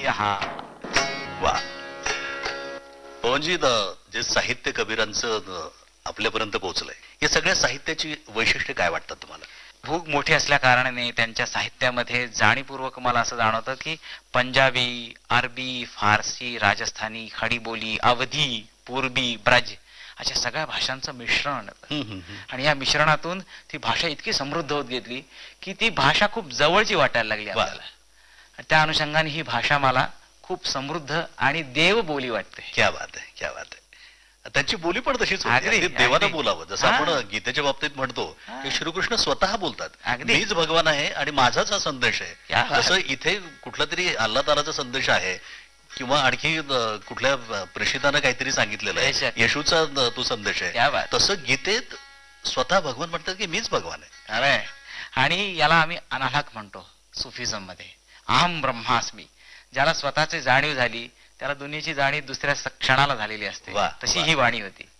यहाँ. वा पवनजी, जे साहित्य कबीरांचं आपल्यापर्यंत पोहोचलंय, या सगळ्या साहित्याची वैशिष्ट्य काय वाटतात तुम्हाला? भूक मोठी असल्या कारणाने त्यांच्या साहित्यामध्ये जाणीवपूर्वक मला असं जाणवतं की पंजाबी, अरबी, फारसी, राजस्थानी, खडीबोली, अवधी, पूर्वी, ब्रज अशा सगळ्या भाषांचं मिश्रण. आणि या मिश्रणातून ती भाषा इतकी समृद्ध होत गेली की ती भाषा खूप जवळची वाटायला लागली आपल्याला. त्या अनुषंगाने ही भाषा मला खूप समृद्ध आणि देवबोली वाटते. क्या बात आहे, क्या बात आहे. त्यांची बोली पण तशीच होती, अगदी, अगदी देवानं अगदी. बोलावं, जसं आपण गीतेच्या बाबतीत म्हणतो की श्रीकृष्ण स्वतः बोलतात, अगदी. मीच भगवान आहे आणि माझाच हा संदेश क्या आहे. बात. जसं इथे कुठला तरी अल्ला तालाचा संदेश आहे किंवा आणखी कुठल्या प्रेषितानं काहीतरी सांगितलेलं आहे, बेशक. येशूचा तो संदेश क्या आहे. बात. तसं गीतेत स्वतः भगवान म्हणतात की मीच भगवान आहे. अरे, आणि याला आम्ही अनाहक म्हणतो सुफिझम मध्ये, अहम ब्रह्मास्मी. ज्याला स्वतःची जाणीव झाली त्याला दुनियेची जाणीव दुसऱ्या क्षणाला झालेली असते. वा, तशी वा. ही वाणी होती.